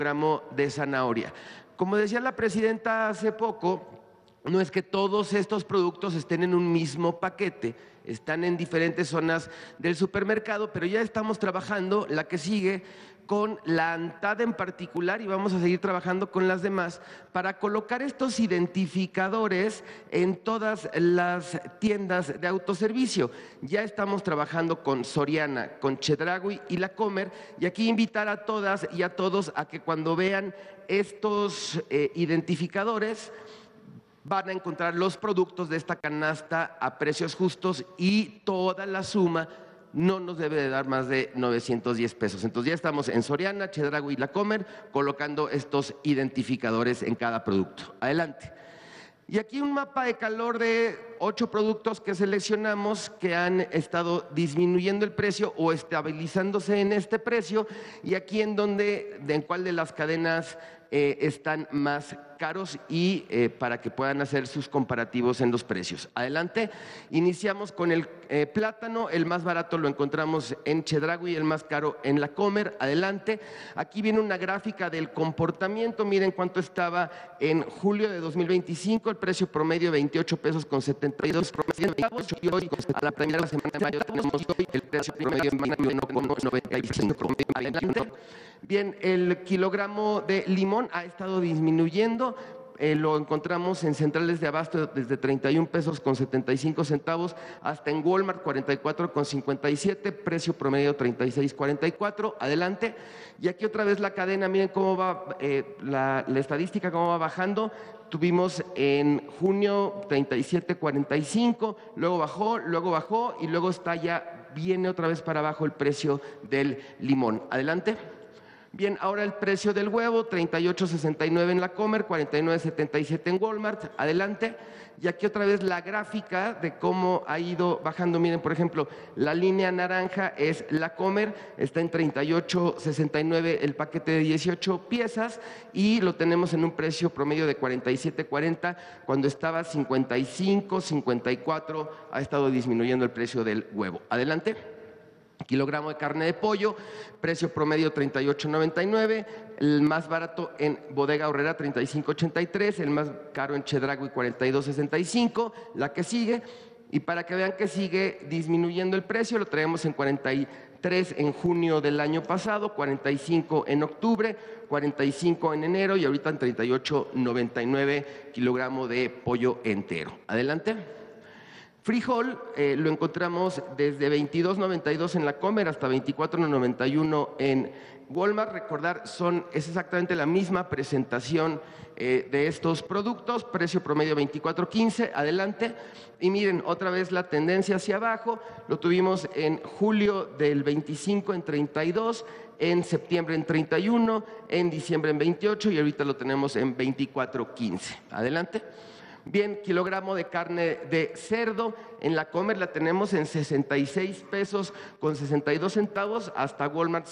gramo de zanahoria. Como decía la presidenta hace poco, no es que todos estos productos estén en un mismo paquete, están en diferentes zonas del supermercado, pero ya estamos trabajando la que sigue con la ANTAD en particular y vamos a seguir trabajando con las demás para colocar estos identificadores en todas las tiendas de autoservicio. Ya estamos trabajando con Soriana, con Chedraui y La Comer, y aquí invitar a todas y a todos a que cuando vean estos identificadores van a encontrar los productos de esta canasta a precios justos y toda la suma no nos debe de dar más de 910 pesos. Entonces ya estamos en Soriana, Chedraui y La Comer colocando estos identificadores en cada producto. Adelante. Y aquí un mapa de calor de 8 productos que seleccionamos que han estado disminuyendo el precio o estabilizándose en este precio, y aquí en cuál de las cadenas están más caros y para que puedan hacer sus comparativos en los precios. Adelante, iniciamos con el plátano, el más barato lo encontramos en Chedraui y el más caro en La Comer. Adelante, aquí viene una gráfica del comportamiento, miren cuánto estaba en julio de 2025, el precio promedio 28 pesos con 72 centavos, y hoy a la primera semana de mayo tenemos el precio promedio en 21,95. Adelante. Bien, el kilogramo de limón ha estado disminuyendo, lo encontramos en centrales de abasto desde 31 pesos con 75 centavos hasta en Walmart 44,57, precio promedio 36,44. Adelante. Y aquí otra vez la cadena, miren cómo va la estadística, cómo va bajando. Tuvimos en junio 37,45, luego bajó y luego viene otra vez para abajo el precio del limón. Adelante. Bien, ahora el precio del huevo, 38,69 en La Comer, 49,77 en Walmart. Adelante. Y aquí otra vez la gráfica de cómo ha ido bajando. Miren, por ejemplo, la línea naranja es La Comer, está en 38,69 el paquete de 18 piezas y lo tenemos en un precio promedio de 47,40, cuando estaba 55, 54, ha estado disminuyendo el precio del huevo. Adelante. Kilogramo de carne de pollo, precio promedio 38,99, el más barato en Bodega Aurrera 35,83, el más caro en Chedraui 42,65, la que sigue, y para que vean que sigue disminuyendo el precio, lo traemos en 43 en junio del año pasado, 45 en octubre, 45 en enero y ahorita en 38,99 kilogramo de pollo entero. Adelante. Frijol lo encontramos desde 22,92 en La Comer hasta 24,91 en Walmart. Recordar, es exactamente la misma presentación de estos productos, precio promedio 24,15. Adelante. Y miren, otra vez la tendencia hacia abajo, lo tuvimos en julio del 25 en 32, en septiembre en 31, en diciembre en 28 y ahorita lo tenemos en 24,15. Adelante. Bien, kilogramo de carne de cerdo, en La Comer la tenemos en 66 pesos con 62 centavos hasta Walmart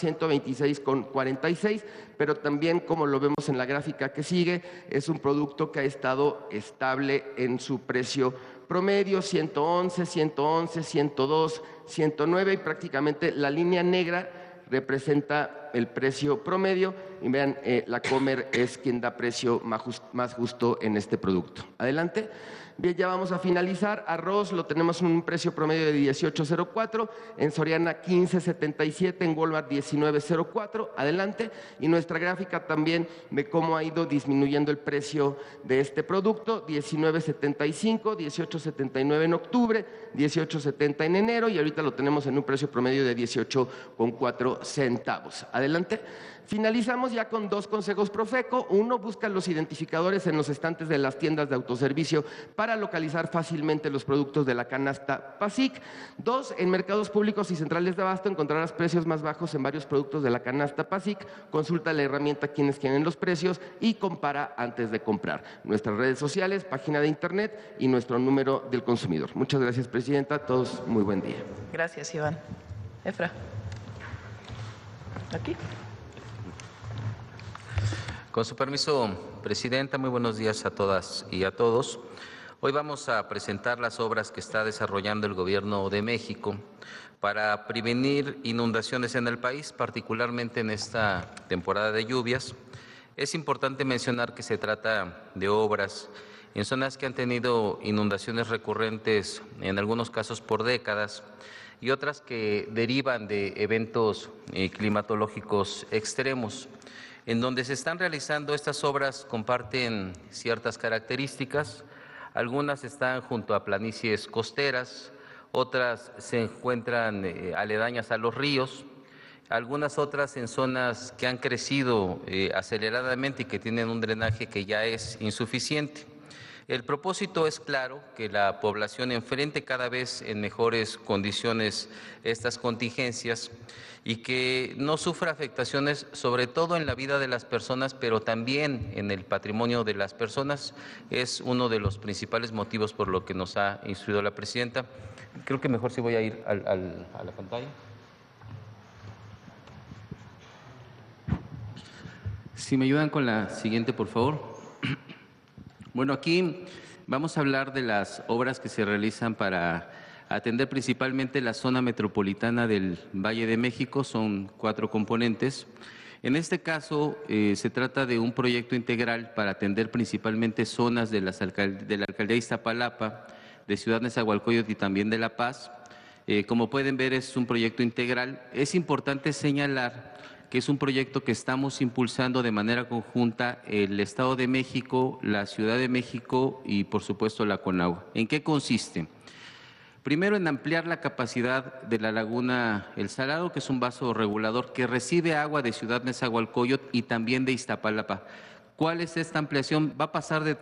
126,46, pero también, como lo vemos en la gráfica que sigue, es un producto que ha estado estable en su precio promedio, 111, 111, 102, 109 y prácticamente la línea negra representa el precio promedio y vean, La Comer es quien da precio más justo en este producto. Adelante. Bien, ya vamos a finalizar. Arroz lo tenemos en un precio promedio de 18,04, en Soriana 15,77, en Walmart 19,04. Adelante. Y nuestra gráfica también de cómo ha ido disminuyendo el precio de este producto, 19,75, 18,79 en octubre, 18,70 en enero y ahorita lo tenemos en un precio promedio de 18,4 centavos. Adelante. Finalizamos ya con 2 consejos Profeco. 1, busca los identificadores en los estantes de las tiendas de autoservicio para localizar fácilmente los productos de la canasta PASIC. 2, en mercados públicos y centrales de abasto encontrarás precios más bajos en varios productos de la canasta PASIC. Consulta la herramienta Quienes Quieren los Precios y compara antes de comprar. Nuestras redes sociales, página de internet y nuestro número del consumidor. Muchas gracias, presidenta. A todos, muy buen día. Gracias, Iván. Efra. Aquí. Con su permiso, presidenta, muy buenos días a todas y a todos. Hoy vamos a presentar las obras que está desarrollando el Gobierno de México para prevenir inundaciones en el país, particularmente en esta temporada de lluvias. Es importante mencionar que se trata de obras en zonas que han tenido inundaciones recurrentes, en algunos casos por décadas, y otras que derivan de eventos climatológicos extremos. En donde se están realizando estas obras comparten ciertas características. Algunas están junto a planicies costeras, otras se encuentran aledañas a los ríos, algunas otras en zonas que han crecido aceleradamente y que tienen un drenaje que ya es insuficiente. El propósito es claro, que la población enfrente cada vez en mejores condiciones estas contingencias y que no sufra afectaciones, sobre todo en la vida de las personas, pero también en el patrimonio de las personas. Es uno de los principales motivos por lo que nos ha instruido la presidenta. Creo que mejor sí voy a ir a la pantalla. Si me ayudan con la siguiente, por favor. Bueno, aquí vamos a hablar de las obras que se realizan para atender principalmente la zona metropolitana del Valle de México. Son 4 componentes. En este caso, se trata de un proyecto integral para atender principalmente zonas de la alcaldía de Iztapalapa, de Ciudad Nezahualcóyotl y también de La Paz. Como pueden ver, es un proyecto integral. Es importante señalar que es un proyecto que estamos impulsando de manera conjunta el Estado de México, la Ciudad de México y, por supuesto, la Conagua. ¿En qué consiste? Primero, en ampliar la capacidad de la laguna El Salado, que es un vaso regulador que recibe agua de Ciudad Nezahualcóyotl y también de Iztapalapa. ¿Cuál es esta ampliación? Va a pasar de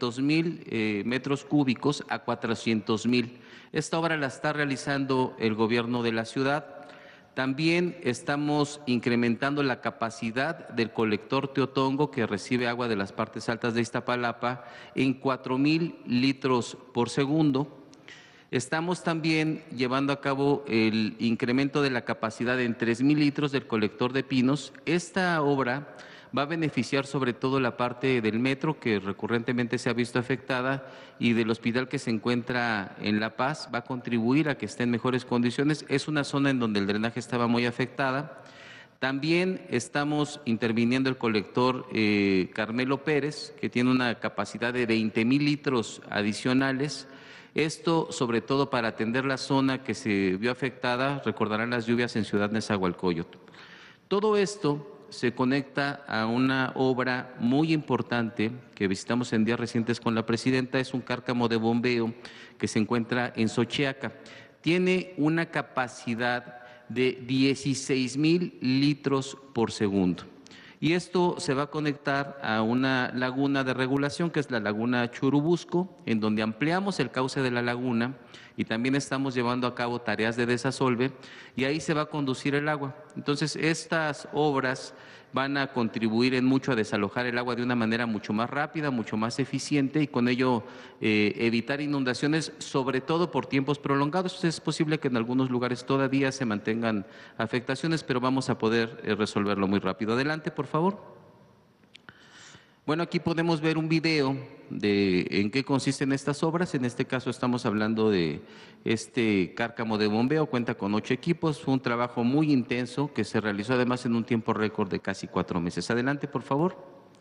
300,000 metros cúbicos a 400,000. Esta obra la está realizando el gobierno de la ciudad. También estamos incrementando la capacidad del colector Teotongo, que recibe agua de las partes altas de Iztapalapa, en 4,000 litros por segundo. Estamos también llevando a cabo el incremento de la capacidad en 3,000 litros del colector de Pinos. Esta obra va a beneficiar sobre todo la parte del metro, que recurrentemente se ha visto afectada, y del hospital que se encuentra en La Paz. Va a contribuir a que esté en mejores condiciones. Es una zona en donde el drenaje estaba muy afectada. También estamos interviniendo el colector Carmelo Pérez, que tiene una capacidad de 20,000 litros adicionales. Esto sobre todo para atender la zona que se vio afectada, recordarán las lluvias en Ciudad Nezahualcóyotl. Todo esto se conecta a una obra muy importante que visitamos en días recientes con la presidenta. Es un cárcamo de bombeo que se encuentra en Xochiaca. Tiene una capacidad de 16,000 litros por segundo. Y esto se va a conectar a una laguna de regulación, que es la laguna Churubusco, en donde ampliamos el cauce de la laguna y también estamos llevando a cabo tareas de desasolve, y ahí se va a conducir el agua. Entonces, estas obras van a contribuir en mucho a desalojar el agua de una manera mucho más rápida, mucho más eficiente, y con ello evitar inundaciones, sobre todo por tiempos prolongados. Es posible que en algunos lugares todavía se mantengan afectaciones, pero vamos a poder resolverlo muy rápido. Adelante, por favor. Bueno, aquí podemos ver un video de en qué consisten estas obras. En este caso estamos hablando de este cárcamo de bombeo. Cuenta con 8 equipos. Fue un trabajo muy intenso que se realizó además en un tiempo récord de casi 4 meses. Adelante, por favor.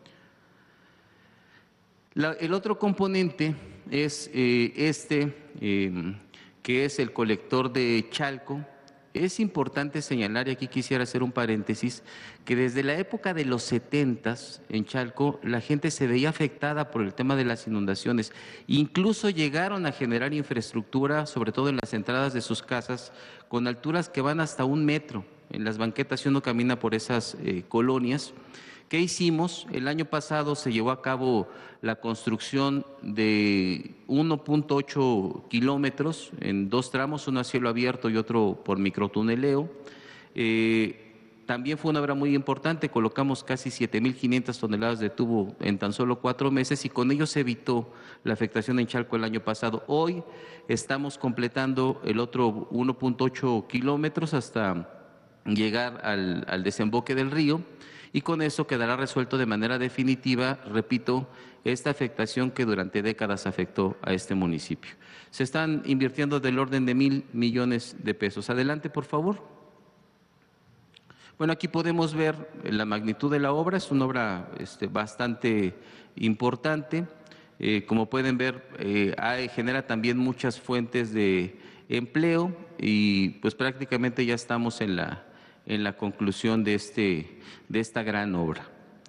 El otro componente es que es el colector de Chalco. Es importante señalar, y aquí quisiera hacer un paréntesis, que desde la época de los 70s en Chalco la gente se veía afectada por el tema de las inundaciones. Incluso llegaron a generar infraestructura, sobre todo en las entradas de sus casas, con alturas que van hasta 1 metro. En las banquetas, si uno camina por esas colonias. ¿Qué hicimos? El año pasado se llevó a cabo la construcción de 1.8 kilómetros en 2 tramos, uno a cielo abierto y otro por microtuneleo. También fue una obra muy importante. Colocamos casi 7,500 toneladas de tubo en tan solo 4 meses, y con ello se evitó la afectación en Chalco el año pasado. Hoy estamos completando el otro 1.8 kilómetros hasta llegar al desemboque del río, y con eso quedará resuelto de manera definitiva, repito, esta afectación que durante décadas afectó a este municipio. Se están invirtiendo del orden de 1,000 millones de pesos. Adelante, por favor. Bueno, aquí podemos ver la magnitud de la obra, es una obra bastante importante. Como pueden ver, genera también muchas fuentes de empleo y pues prácticamente ya estamos en la conclusión de esta gran obra.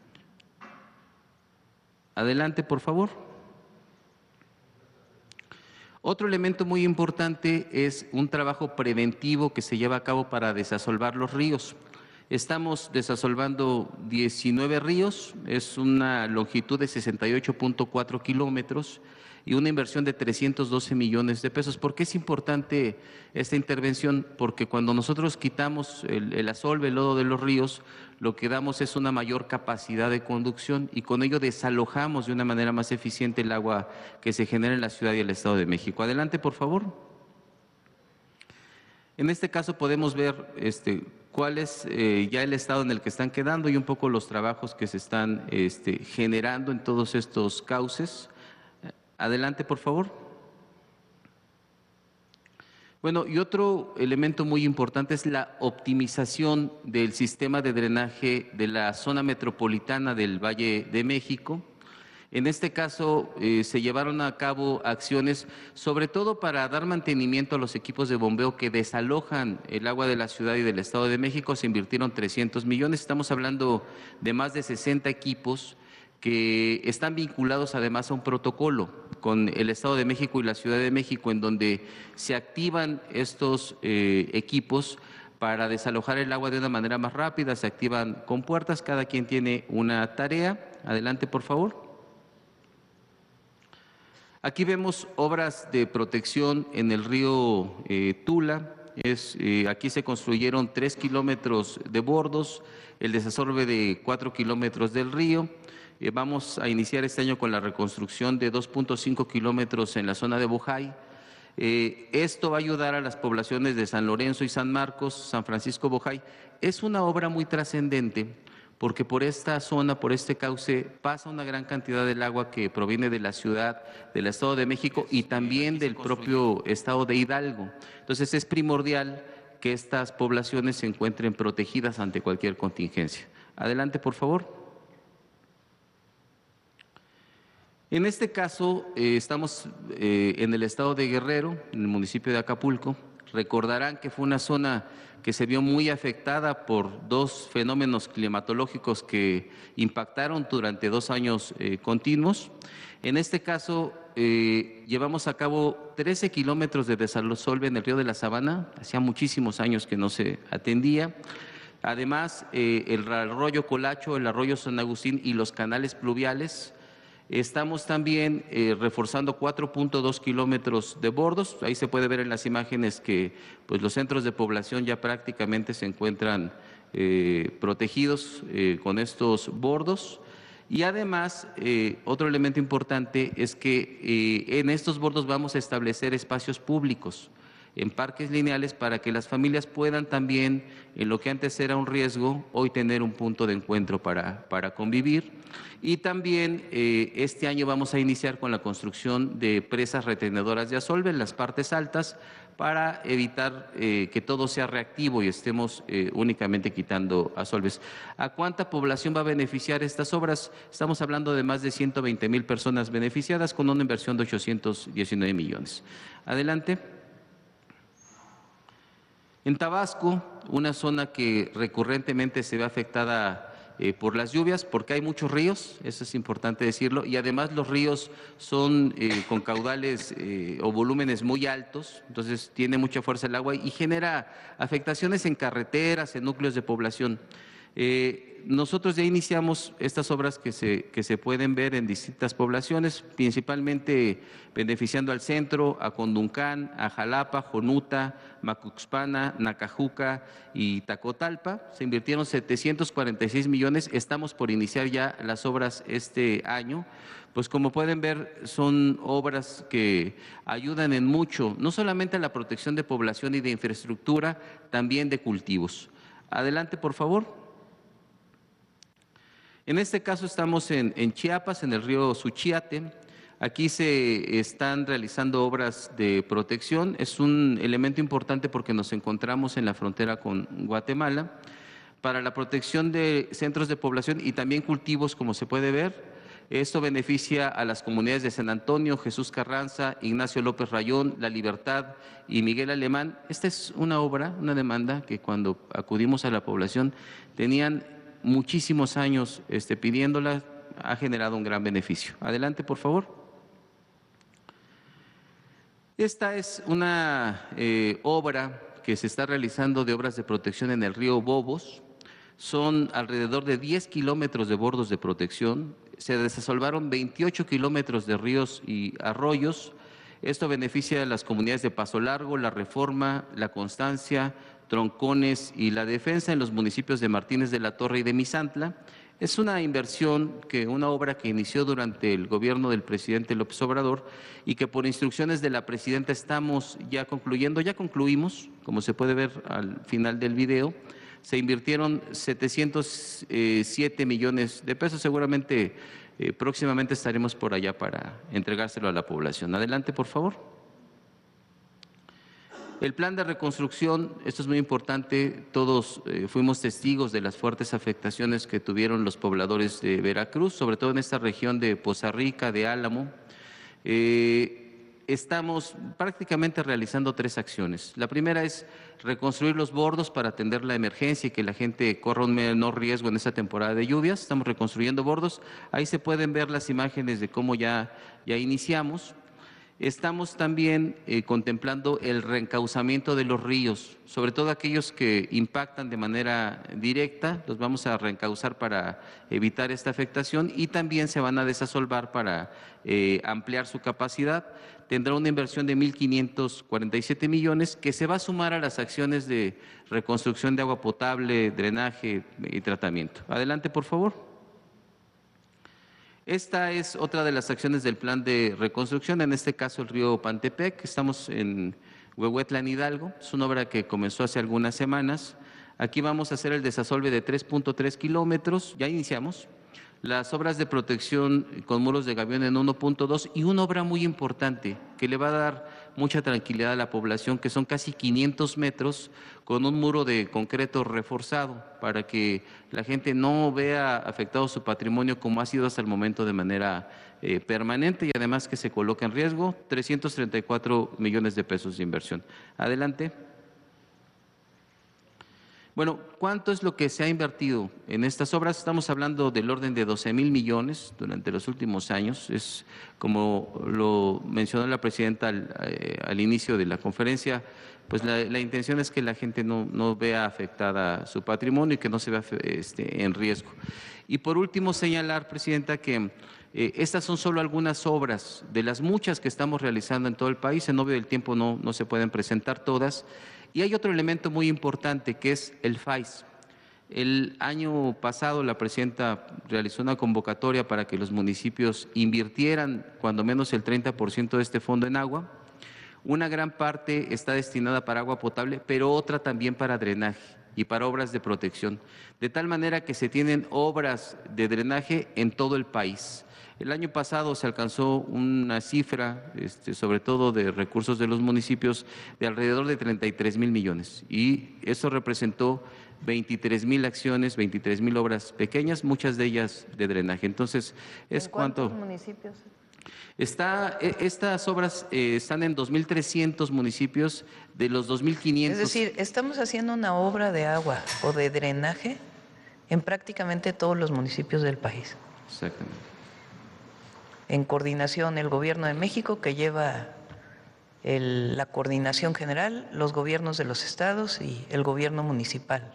Adelante, por favor. Otro elemento muy importante es un trabajo preventivo que se lleva a cabo para desasolvar los ríos. Estamos desasolvando 19 ríos, es una longitud de 68.4 kilómetros y una inversión de 312 millones de pesos. ¿Por qué es importante esta intervención? Porque cuando nosotros quitamos el asolve, el lodo de los ríos, lo que damos es una mayor capacidad de conducción y con ello desalojamos de una manera más eficiente el agua que se genera en la ciudad y el Estado de México. Adelante, por favor. En este caso podemos ver cuál es ya el estado en el que están quedando y un poco los trabajos que se están generando en todos estos cauces. Adelante, por favor. Bueno, y otro elemento muy importante es la optimización del sistema de drenaje de la zona metropolitana del Valle de México. En este caso se llevaron a cabo acciones sobre todo para dar mantenimiento a los equipos de bombeo que desalojan el agua de la ciudad y del Estado de México. Se invirtieron 300 millones, estamos hablando de más de 60 equipos que están vinculados además a un protocolo con el Estado de México y la Ciudad de México, en donde se activan estos equipos para desalojar el agua de una manera más rápida, se activan con puertas, cada quien tiene una tarea. Adelante, por favor. Aquí vemos obras de protección en el río Tula. Aquí se construyeron 3 kilómetros de bordos, el desasolve de 4 kilómetros del río. Vamos a iniciar este año con la reconstrucción de 2.5 kilómetros en la zona de Bojay. Esto va a ayudar a las poblaciones de San Lorenzo y San Marcos, San Francisco, Bojay. Es una obra muy trascendente porque por esta zona, por este cauce, pasa una gran cantidad del agua que proviene de la ciudad, del Estado de México y también del propio Estado de Hidalgo. Entonces es primordial que estas poblaciones se encuentren protegidas ante cualquier contingencia. Adelante, por favor. En este caso, estamos en el Estado de Guerrero, en el municipio de Acapulco. Recordarán que fue una zona que se vio muy afectada por dos fenómenos climatológicos que impactaron durante 2 años continuos. En este caso, llevamos a cabo 13 kilómetros de desasolve en el río de la Sabana, hacía muchísimos años que no se atendía. Además, el arroyo Colacho, el arroyo San Agustín y los canales pluviales. Estamos también reforzando 4.2 kilómetros de bordos. Ahí se puede ver en las imágenes que pues, los centros de población ya prácticamente se encuentran protegidos con estos bordos. Y además, otro elemento importante es que en estos bordos vamos a establecer espacios públicos en parques lineales para que las familias puedan también, en lo que antes era un riesgo, hoy tener un punto de encuentro para convivir. Y también este año vamos a iniciar con la construcción de presas retenedoras de asolve en las partes altas para evitar que todo sea reactivo y estemos únicamente quitando asolves. ¿A cuánta población va a beneficiar estas obras? Estamos hablando de más de 120,000 personas beneficiadas con una inversión de 819 millones. Adelante. En Tabasco, una zona que recurrentemente se ve afectada por las lluvias, porque hay muchos ríos, eso es importante decirlo, y además los ríos son con caudales o volúmenes muy altos, entonces tiene mucha fuerza el agua y genera afectaciones en carreteras, en núcleos de población. Nosotros ya iniciamos estas obras que se pueden ver en distintas poblaciones, principalmente beneficiando al centro, a Conduncán, a Jalapa, Jonuta, Macuxpana, Nacajuca y Tacotalpa. Se invirtieron 746 millones, estamos por iniciar ya las obras este año. Pues como pueden ver, son obras que ayudan en mucho, no solamente a la protección de población y de infraestructura, también de cultivos. Adelante, por favor. En este caso estamos en Chiapas, en el río Suchiate. Aquí se están realizando obras de protección. Es un elemento importante porque nos encontramos en la frontera con Guatemala para la protección de centros de población y también cultivos, como se puede ver. Esto beneficia a las comunidades de San Antonio, Jesús Carranza, Ignacio López Rayón, La Libertad y Miguel Alemán. Esta es una obra, una demanda que cuando acudimos a la población tenían muchísimos años pidiéndola, ha generado un gran beneficio. Adelante, por favor. Esta es una obra que se está realizando de obras de protección en el río Bobos. Son alrededor de 10 kilómetros de bordos de protección. Se desasolvaron 28 kilómetros de ríos y arroyos. Esto beneficia a las comunidades de Paso Largo, La Reforma, La Constancia, Troncones y La Defensa en los municipios de Martínez de la Torre y de Misantla. Es una inversión, una obra que inició durante el gobierno del presidente López Obrador y que por instrucciones de la presidenta estamos ya concluyendo. Ya concluimos, como se puede ver al final del video. Se invirtieron 707 millones de pesos. Seguramente próximamente estaremos por allá para entregárselo a la población. Adelante, por favor. El plan de reconstrucción, esto es muy importante, todos fuimos testigos de las fuertes afectaciones que tuvieron los pobladores de Veracruz, sobre todo en esta región de Poza Rica, de Álamo. Estamos prácticamente realizando 3 acciones. La primera es reconstruir los bordos para atender la emergencia y que la gente corra un menor riesgo en esta temporada de lluvias. Estamos reconstruyendo bordos. Ahí se pueden ver las imágenes de cómo ya iniciamos. Estamos también contemplando el reencauzamiento de los ríos, sobre todo aquellos que impactan de manera directa, los vamos a reencauzar para evitar esta afectación y también se van a desasolvar para ampliar su capacidad. Tendrá una inversión de 1.547 millones que se va a sumar a las acciones de reconstrucción de agua potable, drenaje y tratamiento. Adelante, por favor. Esta es otra de las acciones del plan de reconstrucción, en este caso el río Pantepec. Estamos en Huehuetla, en Hidalgo. Es una obra que comenzó hace algunas semanas. Aquí vamos a hacer el desasolve de 3.3 kilómetros, ya iniciamos. Las obras de protección con muros de gavión en 1.2 y una obra muy importante que le va a dar mucha tranquilidad a la población, que son casi 500 metros con un muro de concreto reforzado para que la gente no vea afectado su patrimonio como ha sido hasta el momento de manera permanente y además que se coloca en riesgo. 334 millones de pesos de inversión. Adelante. Bueno, ¿cuánto es lo que se ha invertido en estas obras? Estamos hablando del orden de 12,000 millones durante los últimos años. Es como lo mencionó la presidenta al inicio de la conferencia, pues la intención es que la gente no vea afectada su patrimonio y que no se vea en riesgo. Y por último señalar, presidenta, que estas son solo algunas obras de las muchas que estamos realizando en todo el país. En obvio del tiempo no se pueden presentar todas. Y hay otro elemento muy importante que es el FAIS. El año pasado la presidenta realizó una convocatoria para que los municipios invirtieran cuando menos el 30% de este fondo en agua. Una gran parte está destinada para agua potable, pero otra también para drenaje y para obras de protección, de tal manera que se tienen obras de drenaje en todo el país. El año pasado se alcanzó una cifra, sobre todo de recursos de los municipios, de alrededor de 33,000 millones. Y eso representó 23,000 acciones, 23,000 obras pequeñas, muchas de ellas de drenaje. Entonces, es cuánto. ¿En cuántos municipios? Estas obras están en 2,300 municipios de los 2,500. Es decir, estamos haciendo una obra de agua o de drenaje en prácticamente todos los municipios del país. Exactamente. En coordinación el Gobierno de México, que lleva la coordinación general, los gobiernos de los estados y el gobierno municipal.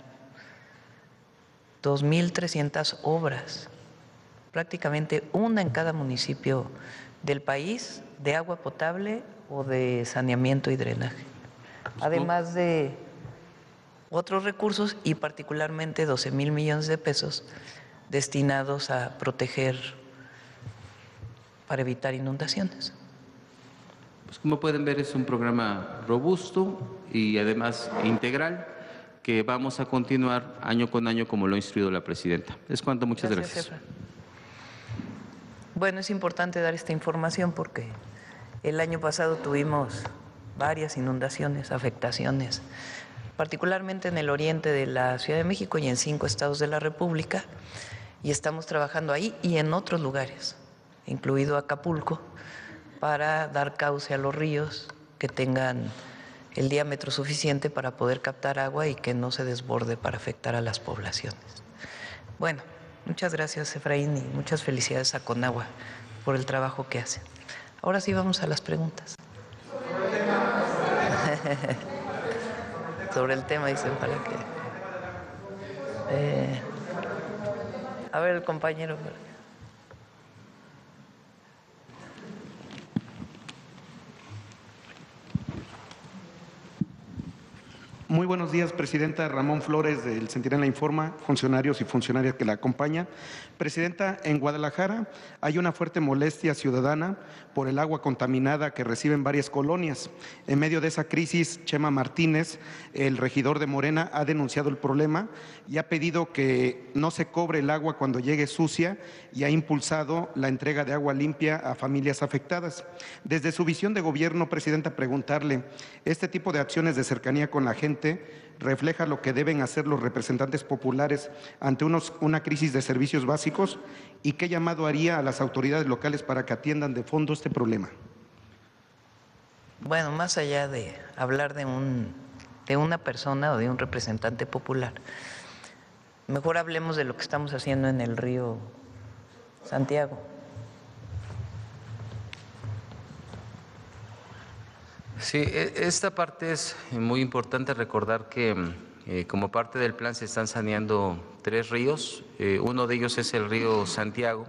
2,300 obras, prácticamente una en cada municipio del país, de agua potable o de saneamiento y drenaje. Además de otros recursos y particularmente 12,000 millones de pesos destinados a proteger para evitar inundaciones. Pues como pueden ver es un programa robusto y además integral. que vamos a continuar año con año como lo ha instruido la presidenta. Es cuanto, muchas gracias. Efra. Bueno, es importante dar esta información porque el año pasado tuvimos varias inundaciones, afectaciones, particularmente en el oriente de la Ciudad de México y en 5 estados de la República, y estamos trabajando ahí y en otros lugares, incluido Acapulco, para dar cauce a los ríos que tengan el diámetro suficiente para poder captar agua y que no se desborde para afectar a las poblaciones. Bueno, muchas gracias, Efraín, y muchas felicidades a Conagua por el trabajo que hacen. Ahora sí vamos a las preguntas. Sobre el tema, dicen, para que... a ver, el compañero. Muy buenos días, Presidenta. Ramón Flores, del Centinela Informa, funcionarios y funcionarias que la acompañan. Presidenta, en Guadalajara hay una fuerte molestia ciudadana por el agua contaminada que reciben varias colonias. En medio de esa crisis, Chema Martínez, el regidor de Morena, ha denunciado el problema y ha pedido que no se cobre el agua cuando llegue sucia y ha impulsado la entrega de agua limpia a familias afectadas. Desde su visión de gobierno, Presidenta, preguntarle, ¿este tipo de acciones de cercanía con la gente refleja lo que deben hacer los representantes populares ante una crisis de servicios básicos? ¿Y qué llamado haría a las autoridades locales para que atiendan de fondo este problema? Bueno, más allá de hablar de una persona o de un representante popular, mejor hablemos de lo que estamos haciendo en el río Santiago. Sí, esta parte es muy importante recordar que como parte del plan se están saneando 3 ríos, uno de ellos es el río Santiago.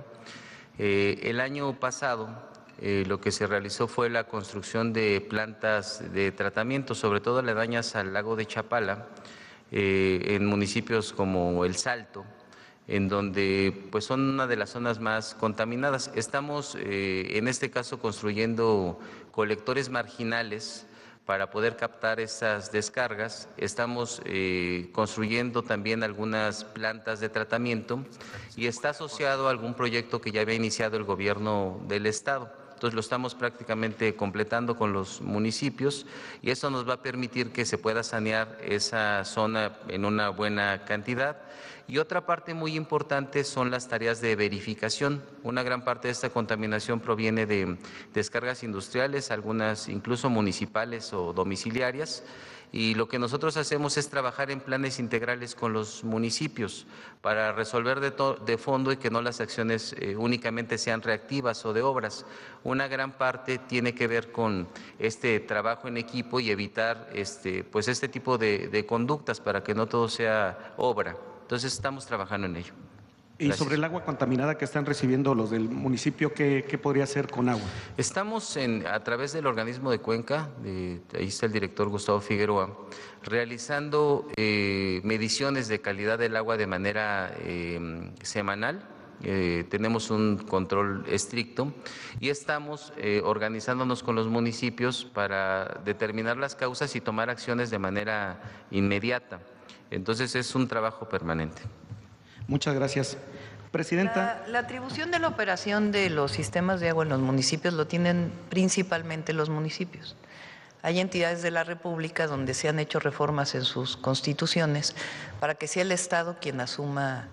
El año pasado lo que se realizó fue la construcción de plantas de tratamiento, sobre todo aledañas al lago de Chapala, en municipios como El Salto, en donde pues son una de las zonas más contaminadas. Estamos en este caso construyendo colectores marginales para poder captar estas descargas. Estamos construyendo también algunas plantas de tratamiento y está asociado a algún proyecto que ya había iniciado el gobierno del estado. Entonces lo estamos prácticamente completando con los municipios y eso nos va a permitir que se pueda sanear esa zona en una buena cantidad. Y otra parte muy importante son las tareas de verificación. Una gran parte de esta contaminación proviene de descargas industriales, algunas incluso municipales o domiciliarias. Y lo que nosotros hacemos es trabajar en planes integrales con los municipios para resolver de fondo y que no las acciones únicamente sean reactivas o de obras. Una gran parte tiene que ver con este trabajo en equipo y evitar pues este tipo de conductas para que no todo sea obra. Entonces estamos trabajando en ello. Y Gracias. sobre el agua contaminada que están recibiendo los del municipio, ¿qué podría hacer con agua? Estamos a través del organismo de Cuenca, ahí está el director Gustavo Figueroa, realizando mediciones de calidad del agua de manera semanal. Tenemos un control estricto y estamos organizándonos con los municipios para determinar las causas y tomar acciones de manera inmediata. Entonces es un trabajo permanente. Muchas gracias. Presidenta. La atribución de la operación de los sistemas de agua en los municipios lo tienen principalmente los municipios. Hay entidades de la República donde se han hecho reformas en sus constituciones para que sea el Estado quien asuma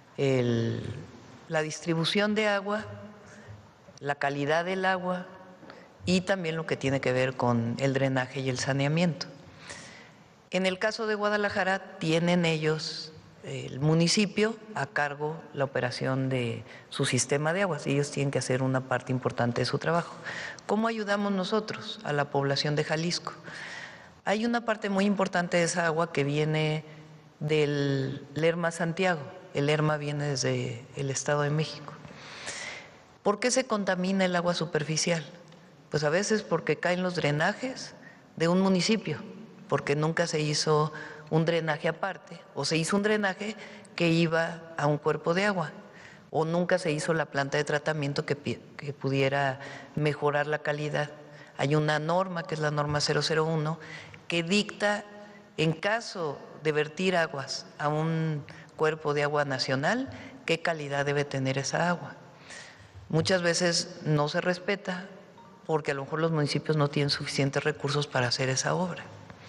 la distribución de agua, la calidad del agua y también lo que tiene que ver con el drenaje y el saneamiento. En el caso de Guadalajara tienen ellos, el municipio, a cargo la operación de su sistema de aguas. Ellos tienen que hacer una parte importante de su trabajo. ¿Cómo ayudamos nosotros a la población de Jalisco? Hay una parte muy importante de esa agua que viene del Lerma Santiago. El Lerma viene desde el Estado de México. ¿Por qué se contamina el agua superficial? Pues a veces porque caen los drenajes de un municipio, porque nunca se hizo un drenaje aparte, o se hizo un drenaje que iba a un cuerpo de agua, o nunca se hizo la planta de tratamiento que pudiera mejorar la calidad. Hay una norma, que es la norma 001, que dicta, en caso de vertir aguas a un cuerpo de agua nacional, ¿qué calidad debe tener esa agua? Muchas veces no se respeta porque a lo mejor los municipios no tienen suficientes recursos para hacer esa obra.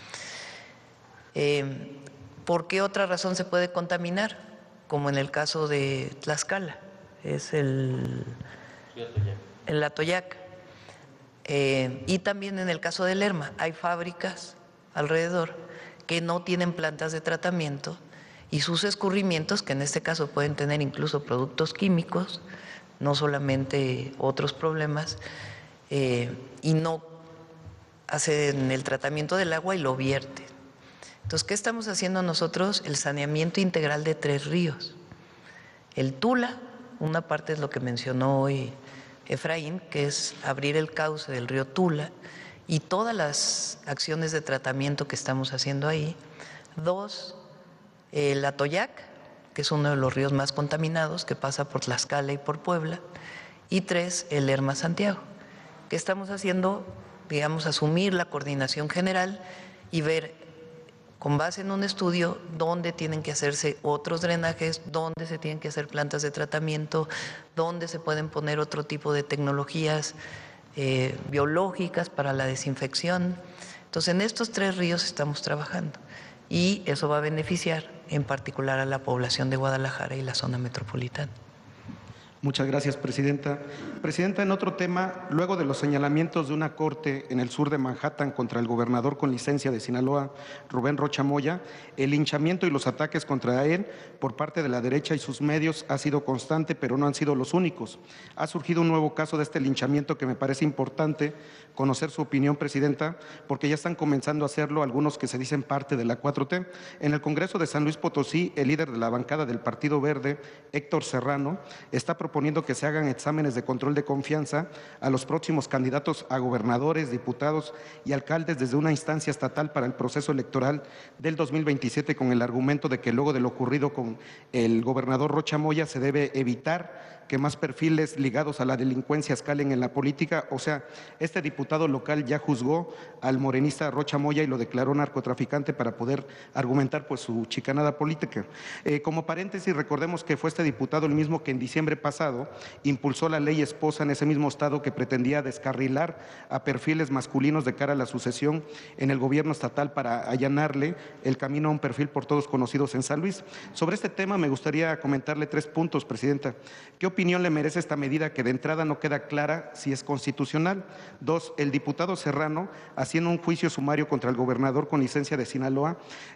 ¿Por qué otra razón se puede contaminar? Como en el caso de Tlaxcala, es el Atoyac. Y también en el caso de Lerma, hay fábricas alrededor que no tienen plantas de tratamiento y sus escurrimientos, que en este caso pueden tener incluso productos químicos, no solamente otros problemas, y no hacen el tratamiento del agua y lo vierten. Entonces, ¿qué estamos haciendo nosotros? El saneamiento integral de 3 ríos. El Tula, una parte es lo que mencionó hoy Efraín, que es abrir el cauce del río Tula y todas las acciones de tratamiento que estamos haciendo ahí. 2, el Atoyac, que es uno de los ríos más contaminados, que pasa por Tlaxcala y por Puebla. Y 3, el Lerma Santiago. ¿Qué estamos haciendo? Digamos, asumir la coordinación general y ver, con base en un estudio, dónde tienen que hacerse otros drenajes, dónde se tienen que hacer plantas de tratamiento, dónde se pueden poner otro tipo de tecnologías biológicas para la desinfección. Entonces, en estos 3 ríos estamos trabajando y eso va a beneficiar en particular a la población de Guadalajara y la zona metropolitana. Muchas gracias, Presidenta. Presidenta, en otro tema, luego de los señalamientos de una corte en el sur de Manhattan contra el gobernador con licencia de Sinaloa, Rubén Rocha Moya, el linchamiento y los ataques contra él por parte de la derecha y sus medios ha sido constante, pero no han sido los únicos. Ha surgido un nuevo caso de este linchamiento que me parece importante conocer su opinión, Presidenta, porque ya están comenzando a hacerlo algunos que se dicen parte de la 4T. En el Congreso de San Luis Potosí, el líder de la bancada del Partido Verde, Héctor Serrano, está proponiendo que se hagan exámenes de control de confianza a los próximos candidatos a gobernadores, diputados y alcaldes desde una instancia estatal para el proceso electoral del 2027, con el argumento de que luego de lo ocurrido con el gobernador Rocha Moya se debe evitar que más perfiles ligados a la delincuencia escalen en la política. O sea, este diputado local ya juzgó al morenista Rocha Moya y lo declaró narcotraficante para poder argumentar pues su chicanada política. Como paréntesis, recordemos que fue este diputado el mismo que en diciembre pasado impulsó la ley esposa en ese mismo estado que pretendía descarrilar a perfiles masculinos de cara a la sucesión en el gobierno estatal para allanarle el camino a un perfil por todos conocidos en San Luis. Sobre este tema me gustaría comentarle 3 puntos, Presidenta. ¿Qué opinión le merece esta medida que de entrada no queda clara si es constitucional? 2, el diputado Serrano, haciendo un juicio sumario contra el gobernador con licencia de Sinaloa,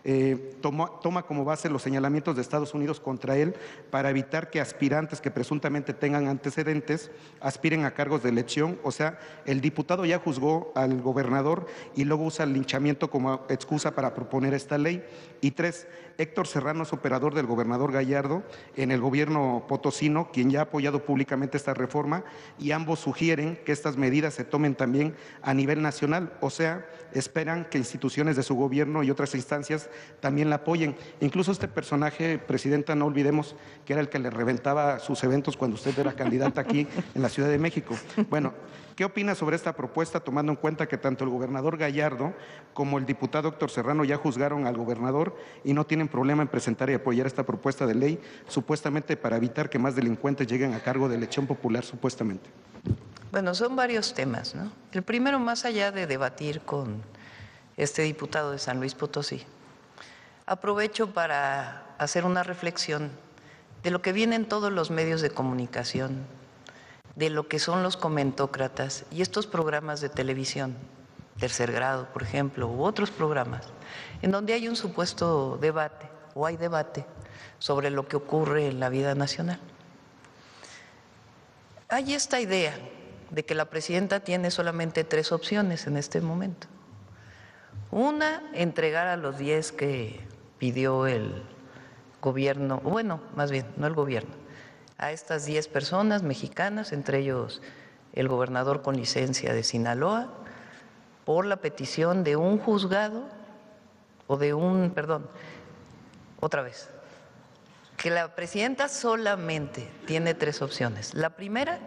toma como base los señalamientos de Estados Unidos contra él para evitar que aspirantes que presuntamente tengan antecedentes aspiren a cargos de elección. O sea, el diputado ya juzgó al gobernador y luego usa el linchamiento como excusa para proponer esta ley. Y 3, Héctor Serrano es operador del gobernador Gallardo en el gobierno potosino, quien ya ha apoyado públicamente esta reforma, y ambos sugieren que estas medidas se tomen también a nivel nacional. O sea, esperan que instituciones de su gobierno y otras instancias también la apoyen. Incluso este personaje, Presidenta, no olvidemos que era el que le reventaba sus eventos cuando usted era candidata aquí en la Ciudad de México. Bueno, ¿qué opina sobre esta propuesta, tomando en cuenta que tanto el gobernador Gallardo como el diputado Héctor Serrano ya juzgaron al gobernador y no tienen problema en presentar y apoyar esta propuesta de ley, supuestamente para evitar que más delincuentes lleguen a cargo de elección popular, supuestamente? Bueno, son varios temas, ¿no? El primero, más allá de debatir con este diputado de San Luis Potosí, aprovecho para hacer una reflexión de lo que viene en todos los medios de comunicación, de lo que son los comentócratas y estos programas de televisión, Tercer Grado, por ejemplo, u otros programas, en donde hay un supuesto debate o hay debate sobre lo que ocurre en la vida nacional. Hay esta idea de que la presidenta tiene solamente 3 opciones en este momento. Una, entregar a los 10 que pidió el gobierno, bueno, más bien, no el gobierno, a estas 10 personas mexicanas, entre ellos el gobernador con licencia de Sinaloa, por la petición de un juzgado o de un, perdón, otra vez, que la presidenta solamente tiene 3 opciones. La primera,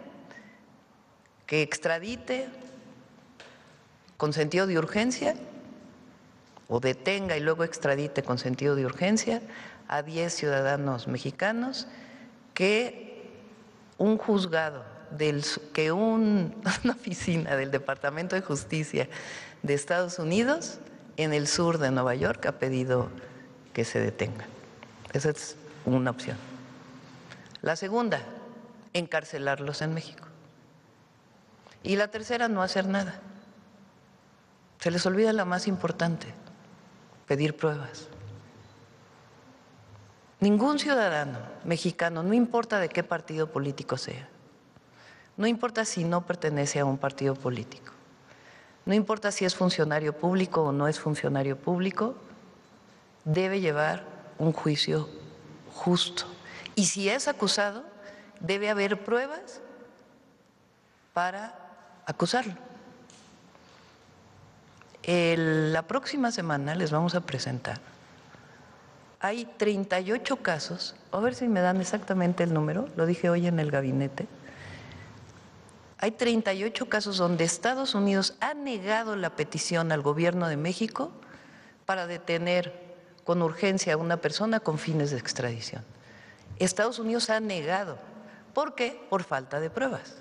que extradite con sentido de urgencia o detenga y luego extradite con sentido de urgencia a 10 ciudadanos mexicanos que un juzgado, que una oficina del Departamento de Justicia de Estados Unidos en el sur de Nueva York ha pedido que se detengan. Esa es una opción. La segunda, encarcelarlos en México. Y la tercera, no hacer nada. Se les olvida la más importante, pedir pruebas. Ningún ciudadano mexicano, no importa de qué partido político sea, no importa si no pertenece a un partido político, no importa si es funcionario público o no es funcionario público, debe llevar un juicio justo. Y si es acusado, debe haber pruebas para acusarlo. La próxima semana les vamos a presentar. Hay 38 casos, a ver si me dan exactamente el número, lo dije hoy en el gabinete. Hay 38 casos donde Estados Unidos ha negado la petición al gobierno de México para detener con urgencia a una persona con fines de extradición. Estados Unidos ha negado. ¿Por qué? Por falta de pruebas.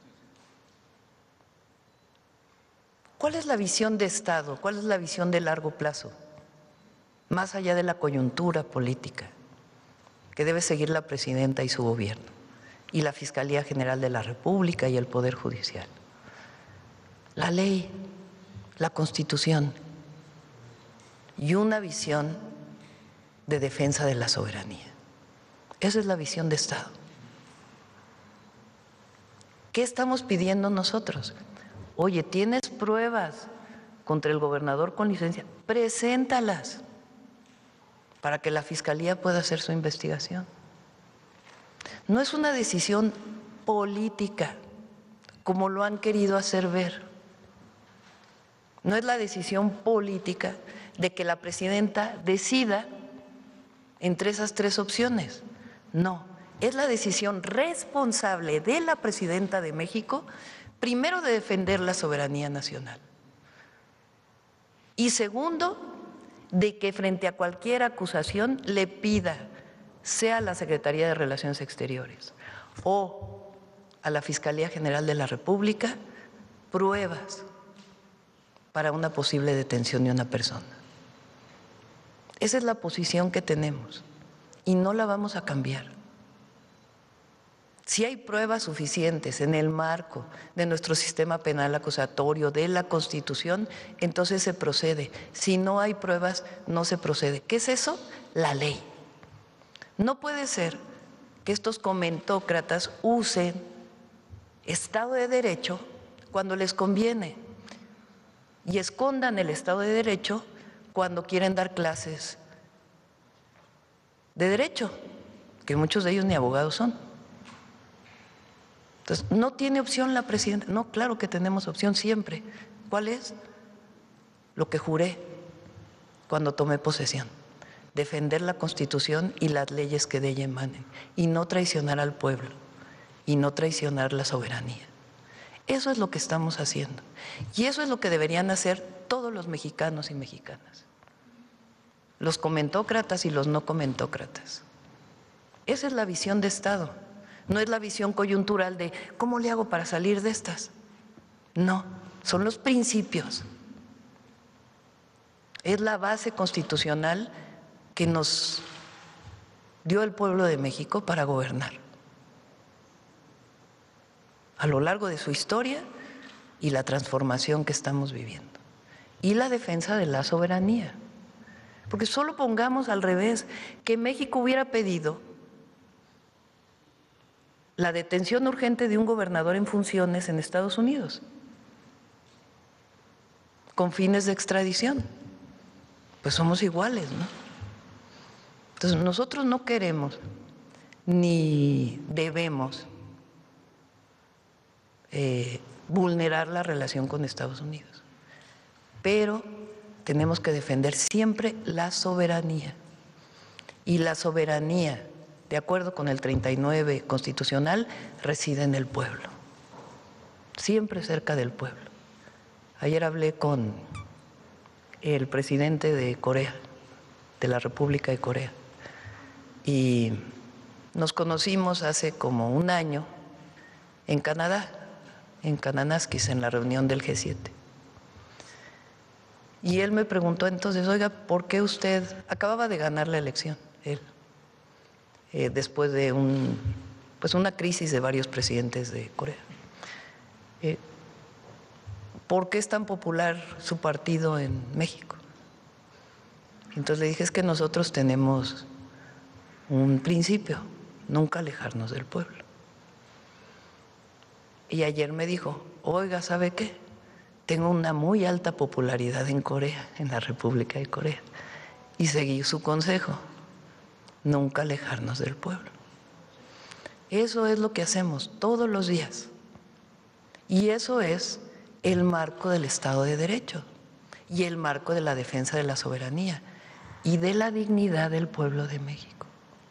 ¿Cuál es la visión de Estado? ¿Cuál es la visión de largo plazo? Más allá de la coyuntura política que debe seguir la presidenta y su gobierno, y la Fiscalía General de la República y el Poder Judicial. La ley, la Constitución y una visión de defensa de la soberanía. Esa es la visión de Estado. ¿Qué estamos pidiendo nosotros? Oye, ¿tienes pruebas contra el gobernador con licencia? Preséntalas para que la Fiscalía pueda hacer su investigación. No es una decisión política, como lo han querido hacer ver. No es la decisión política de que la presidenta decida entre esas tres opciones. No, es la decisión responsable de la presidenta de México, primero, de defender la soberanía nacional, y segundo, de que frente a cualquier acusación le pida, sea a la Secretaría de Relaciones Exteriores o a la Fiscalía General de la República, pruebas para una posible detención de una persona. Esa es la posición que tenemos y no la vamos a cambiar. Si hay pruebas suficientes en el marco de nuestro sistema penal acusatorio, de la Constitución, entonces se procede. Si no hay pruebas, no se procede. ¿Qué es eso? La ley. No puede ser que estos comentócratas usen Estado de Derecho cuando les conviene y escondan el Estado de Derecho cuando quieren dar clases de derecho, que muchos de ellos ni abogados son. Entonces, ¿no tiene opción la presidenta? No, claro que tenemos opción siempre. ¿Cuál es? Lo que juré cuando tomé posesión: defender la Constitución y las leyes que de ella emanen, y no traicionar al pueblo, y no traicionar la soberanía. Eso es lo que estamos haciendo. Y eso es lo que deberían hacer todos los mexicanos y mexicanas, los comentócratas y los no comentócratas. Esa es la visión de Estado. No es la visión coyuntural de ¿cómo le hago para salir de estas? No, son los principios. Es la base constitucional que nos dio el pueblo de México para gobernar a lo largo de su historia y la transformación que estamos viviendo. Y la defensa de la soberanía. Porque solo pongamos al revés, que México hubiera pedido la detención urgente de un gobernador en funciones en Estados Unidos con fines de extradición. Pues somos iguales, ¿no? Entonces nosotros no queremos ni debemos vulnerar la relación con Estados Unidos, pero tenemos que defender siempre la soberanía, y la soberanía, de acuerdo con el 39 constitucional, reside en el pueblo, siempre cerca del pueblo. Ayer hablé con el presidente de Corea, de la República de Corea. Y nos conocimos hace como un año en Canadá, en Kananaskis, en la reunión del G7. Y él me preguntó entonces, oiga, ¿por qué usted acababa de ganar la elección? Él, después de una crisis de varios presidentes de Corea. ¿Por qué es tan popular su partido en México? Entonces le dije, es que nosotros tenemos un principio, nunca alejarnos del pueblo. Y ayer me dijo, oiga, ¿sabe qué? Tengo una muy alta popularidad en Corea, en la República de Corea. Y seguí su consejo, nunca alejarnos del pueblo. Eso es lo que hacemos todos los días. Y eso es el marco del Estado de Derecho y el marco de la defensa de la soberanía y de la dignidad del pueblo de México.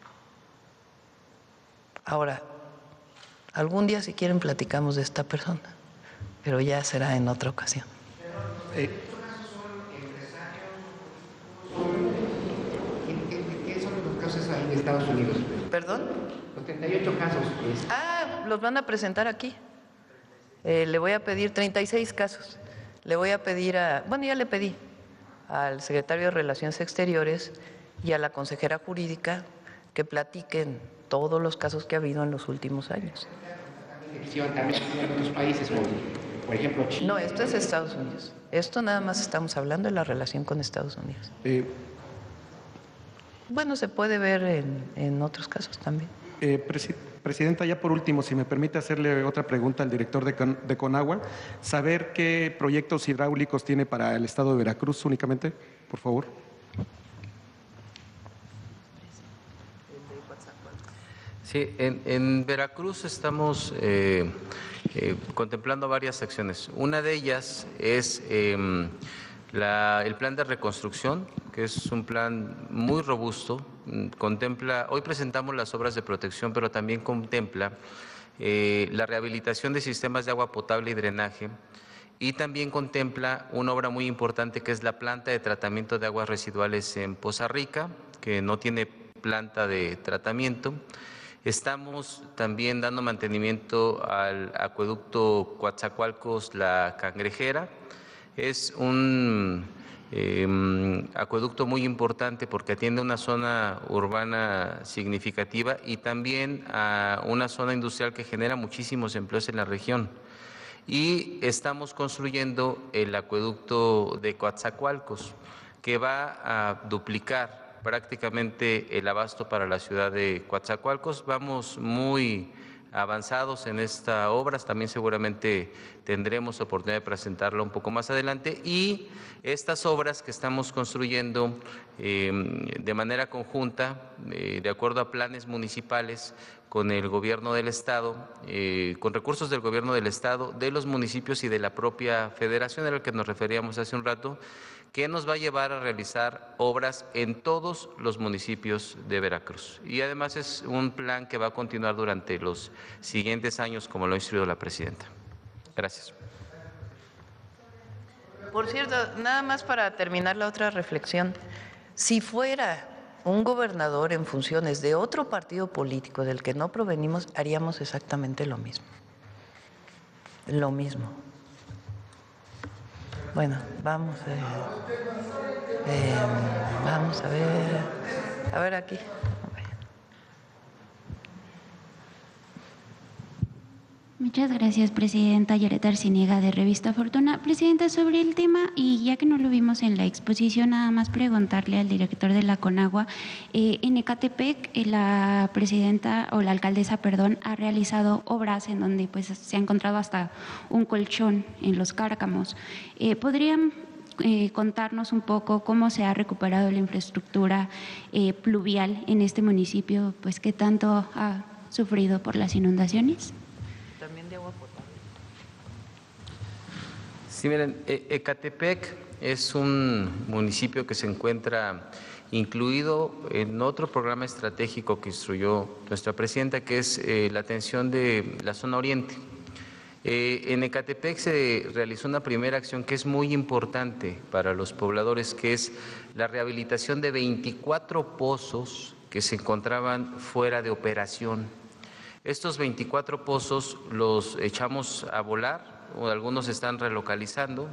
Ahora, algún día si quieren platicamos de esta persona, pero ya será en otra ocasión. ¿Qué son los casos ahí en Estados Unidos? ¿Perdón? Los 38 casos. Los van a presentar aquí. Le voy a pedir 36 casos. Le voy a pedir ya le pedí al secretario de Relaciones Exteriores y a la consejera jurídica que platiquen todos los casos que ha habido en los últimos años. También en otros países, por ejemplo, Chile. No, esto es Estados Unidos. Esto nada más estamos hablando de la relación con Estados Unidos. Bueno, se puede ver en otros casos también. Presidenta, ya por último, si me permite hacerle otra pregunta al director de Conagua, saber qué proyectos hidráulicos tiene para el estado de Veracruz únicamente, por favor. Sí, en Veracruz estamos contemplando varias acciones. Una de ellas es el plan de reconstrucción, que es un plan muy robusto. Hoy presentamos las obras de protección, pero también contempla la rehabilitación de sistemas de agua potable y drenaje, y también contempla una obra muy importante que es la planta de tratamiento de aguas residuales en Poza Rica, que no tiene planta de tratamiento. Estamos también dando mantenimiento al acueducto Coatzacoalcos La Cangrejera. Es un acueducto muy importante porque atiende a una zona urbana significativa y también a una zona industrial que genera muchísimos empleos en la región. Y estamos construyendo el acueducto de Coatzacoalcos, que va a duplicar prácticamente el abasto para la ciudad de Coatzacoalcos. Vamos muy avanzados en esta obra, también seguramente tendremos oportunidad de presentarla un poco más adelante, y estas obras que estamos construyendo de manera conjunta, de acuerdo a planes municipales, con el gobierno del estado, con recursos del gobierno del estado, de los municipios y de la propia federación a la que nos referíamos hace un rato, que nos va a llevar a realizar obras en todos los municipios de Veracruz. Y además es un plan que va a continuar durante los siguientes años, como lo ha instruido la presidenta. Gracias. Por cierto, nada más para terminar la otra reflexión, si fuera un gobernador en funciones de otro partido político del que no provenimos, haríamos exactamente lo mismo. Lo mismo. Bueno, vamos a ver aquí. Muchas gracias, Presidenta. Yaret Arciniega, de Revista Fortuna. Presidenta, sobre el tema, y ya que no lo vimos en la exposición, nada más preguntarle al director de la Conagua. En Ecatepec, la presidenta, o la alcaldesa, perdón, ha realizado obras en donde pues se ha encontrado hasta un colchón en los cárcamos. ¿Podrían contarnos un poco cómo se ha recuperado la infraestructura pluvial en este municipio, pues qué tanto ha sufrido por las inundaciones? También de agua potable. Sí, miren, Ecatepec es un municipio que se encuentra incluido en otro programa estratégico que instruyó nuestra presidenta, que es la atención de la zona oriente. En Ecatepec se realizó una primera acción que es muy importante para los pobladores, que es la rehabilitación de 24 pozos que se encontraban fuera de operación. Estos 24 pozos los echamos a volar, o algunos se están relocalizando,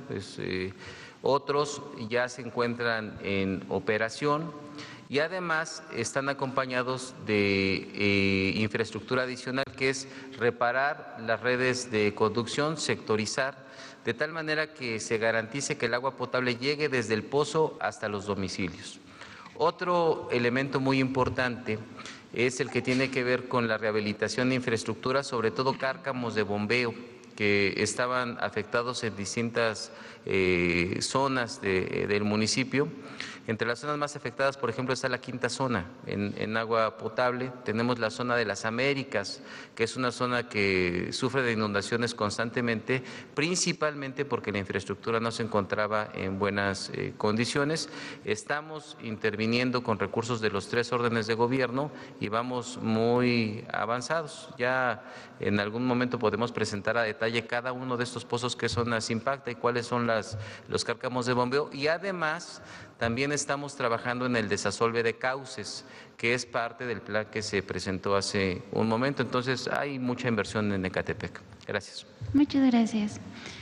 otros ya se encuentran en operación y además están acompañados de infraestructura adicional, que es reparar las redes de conducción, sectorizar, de tal manera que se garantice que el agua potable llegue desde el pozo hasta los domicilios. Otro elemento muy importante es el que tiene que ver con la rehabilitación de infraestructura, sobre todo cárcamos de bombeo, que estaban afectados en distintas zonas del municipio. Entre las zonas más afectadas, por ejemplo, está la quinta zona en agua potable. Tenemos la zona de las Américas, que es una zona que sufre de inundaciones constantemente, principalmente porque la infraestructura no se encontraba en buenas condiciones. Estamos interviniendo con recursos de los 3 órdenes de gobierno y vamos muy avanzados. Ya en algún momento podemos presentar a detalle cada uno de estos pozos, qué zonas impacta y cuáles son los cárcamos de bombeo, y además también estamos trabajando en el desasolve de cauces, que es parte del plan que se presentó hace un momento. Entonces hay mucha inversión en Ecatepec. Gracias. Muchas gracias.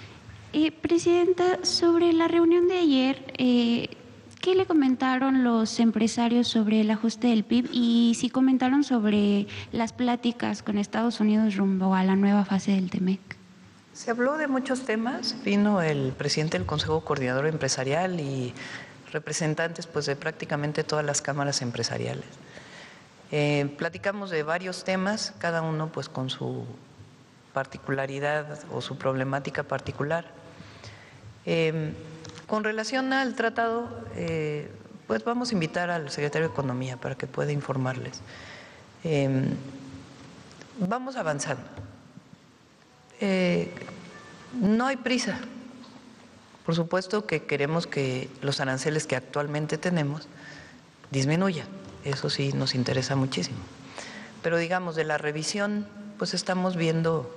Presidenta, sobre la reunión de ayer, ¿qué le comentaron los empresarios sobre el ajuste del PIB y si comentaron sobre las pláticas con Estados Unidos rumbo a la nueva fase del TEMEC? Se habló de muchos temas, vino el presidente del Consejo Coordinador Empresarial y representantes pues de prácticamente todas las cámaras empresariales. Platicamos de varios temas, cada uno pues con su particularidad o su problemática particular. Con relación al tratado, pues vamos a invitar al secretario de Economía para que pueda informarles. Vamos avanzando. No hay prisa. Por supuesto que queremos que los aranceles que actualmente tenemos disminuyan. Eso sí nos interesa muchísimo. Pero digamos, de la revisión, pues estamos viendo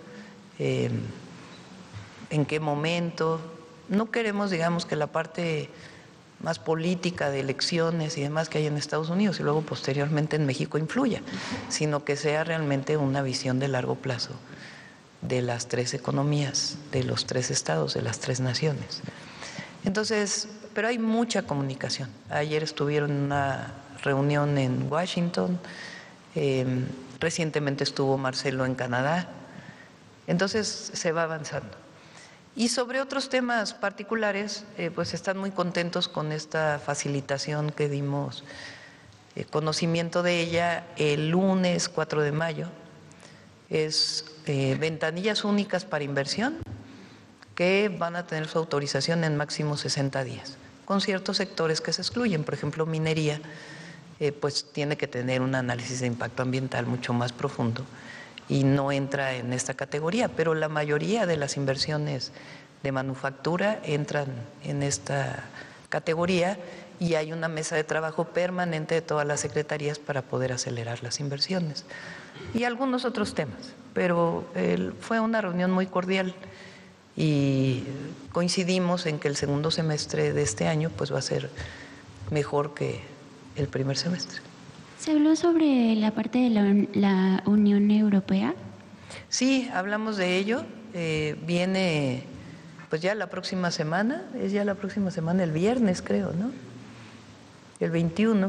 en qué momento. No queremos, digamos, que la parte más política de elecciones y demás que hay en Estados Unidos y luego posteriormente en México influya, sino que sea realmente una visión de largo plazo de las 3 economías, de los 3 estados, de las 3 naciones. Entonces, pero hay mucha comunicación. Ayer estuvieron en una reunión en Washington, recientemente estuvo Marcelo en Canadá, entonces se va avanzando. Y sobre otros temas particulares, pues están muy contentos con esta facilitación que dimos conocimiento de ella el lunes 4 de mayo. Es ventanillas únicas para inversión que van a tener su autorización en máximo 60 días, con ciertos sectores que se excluyen. Por ejemplo, minería, pues tiene que tener un análisis de impacto ambiental mucho más profundo y no entra en esta categoría, pero la mayoría de las inversiones de manufactura entran en esta categoría y hay una mesa de trabajo permanente de todas las secretarías para poder acelerar las inversiones y algunos otros temas, pero fue una reunión muy cordial y coincidimos en que el segundo semestre de este año pues va a ser mejor que el primer semestre. ¿Se habló sobre la parte de la Unión Europea? Sí, hablamos de ello. Viene pues ya la próxima semana, es ya la próxima semana, el viernes creo, ¿no? El 21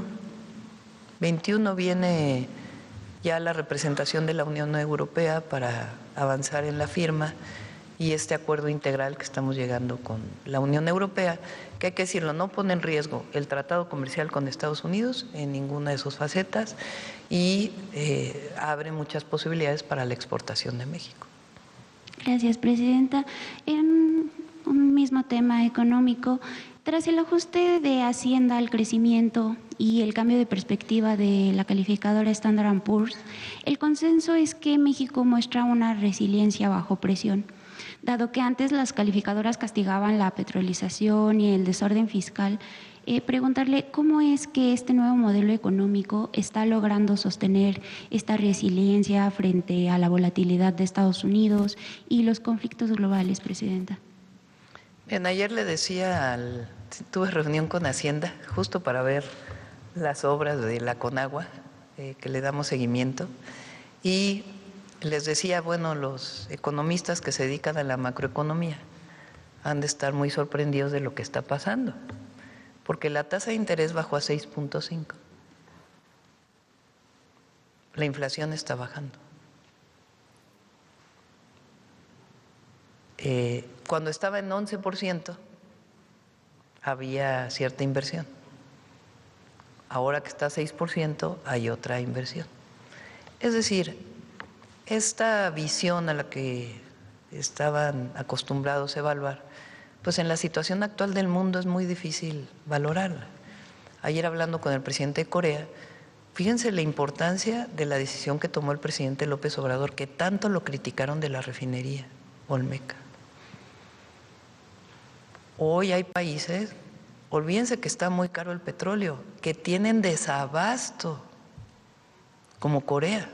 viene ya la representación de la Unión Europea para avanzar en la firma y este acuerdo integral que estamos llegando con la Unión Europea, que hay que decirlo, no pone en riesgo el tratado comercial con Estados Unidos en ninguna de sus facetas y abre muchas posibilidades para la exportación de México. Gracias, Presidenta. En un mismo tema económico, tras el ajuste de Hacienda al crecimiento y el cambio de perspectiva de la calificadora Standard & Poor's, el consenso es que México muestra una resiliencia bajo presión. Dado que antes las calificadoras castigaban la petrolización y el desorden fiscal, preguntarle cómo es que este nuevo modelo económico está logrando sostener esta resiliencia frente a la volatilidad de Estados Unidos y los conflictos globales, Presidenta. Bien, ayer le decía, tuve reunión con Hacienda justo para ver las obras de la Conagua, que le damos seguimiento, y les decía, bueno, los economistas que se dedican a la macroeconomía han de estar muy sorprendidos de lo que está pasando, porque la tasa de interés bajó a 6.5. La inflación está bajando. Cuando estaba en 11% había cierta inversión. Ahora que está a 6% hay otra inversión. Es decir, esta visión a la que estaban acostumbrados a evaluar, pues en la situación actual del mundo es muy difícil valorarla. Ayer hablando con el presidente de Corea, fíjense la importancia de la decisión que tomó el presidente López Obrador, que tanto lo criticaron de la refinería Olmeca. Hoy hay países, olvídense que está muy caro el petróleo, que tienen desabasto, como Corea.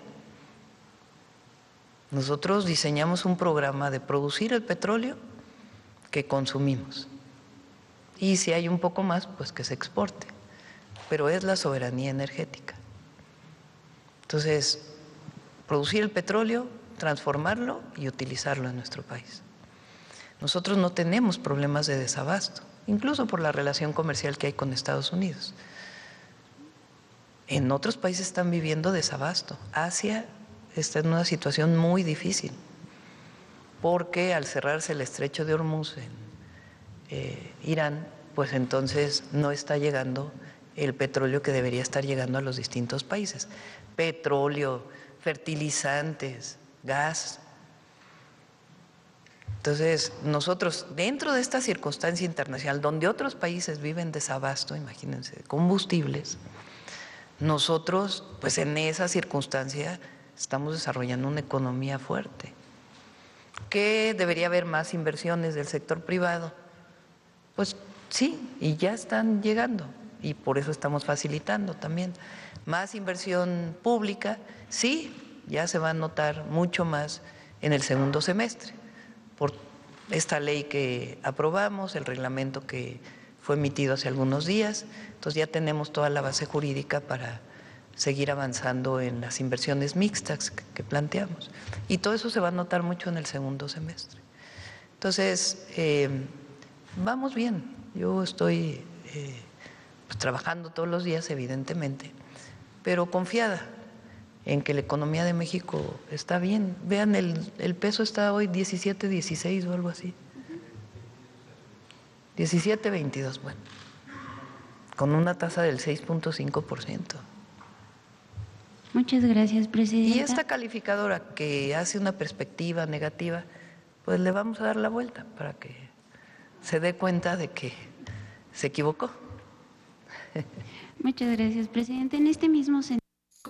Nosotros diseñamos un programa de producir el petróleo que consumimos. Y si hay un poco más, pues que se exporte. Pero es la soberanía energética. Entonces, producir el petróleo, transformarlo y utilizarlo en nuestro país. Nosotros no tenemos problemas de desabasto, incluso por la relación comercial que hay con Estados Unidos. En otros países están viviendo desabasto. Asia está en una situación muy difícil, porque al cerrarse el estrecho de Hormuz en Irán, pues entonces no está llegando el petróleo que debería estar llegando a los distintos países. Petróleo, fertilizantes, gas. Entonces, nosotros, dentro de esta circunstancia internacional, donde otros países viven desabasto, imagínense, de combustibles, nosotros, pues en esa circunstancia, estamos desarrollando una economía fuerte. ¿Que debería haber más inversiones del sector privado? Pues sí, y ya están llegando, y por eso estamos facilitando también. Más inversión pública, sí, ya se va a notar mucho más en el segundo semestre, por esta ley que aprobamos, el reglamento que fue emitido hace algunos días. Entonces ya tenemos toda la base jurídica para seguir avanzando en las inversiones mixtas que planteamos. Y todo eso se va a notar mucho en el segundo semestre. Entonces, vamos bien. Yo estoy pues, trabajando todos los días, evidentemente, pero confiada en que la economía de México está bien. Vean, el peso está hoy 17.16 o algo así. 17.22, bueno, con una tasa del 6.5%. Muchas gracias, Presidenta. Y esta calificadora que hace una perspectiva negativa, pues le vamos a dar la vuelta para que se dé cuenta de que se equivocó. Muchas gracias, Presidente. En este mismo sentido.